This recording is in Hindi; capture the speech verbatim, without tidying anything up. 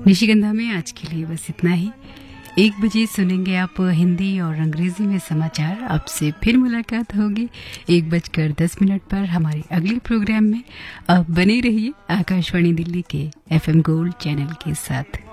निशिगंधा में आज के लिए बस इतना ही। एक बजे सुनेंगे आप हिंदी और अंग्रेजी में समाचार। आपसे फिर मुलाकात होगी एक बजकर दस मिनट पर हमारे अगले प्रोग्राम में। अब बने रहिए आकाशवाणी दिल्ली के एफएम गोल्ड चैनल के साथ।